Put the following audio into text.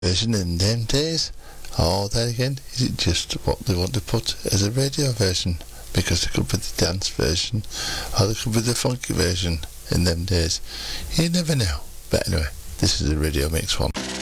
version in them days? Or then again, is it just what they want to put as a radio version? Because there could be the dance version, or there could be the funky version in them days. You never know. But anyway, this is a Radio Mix one.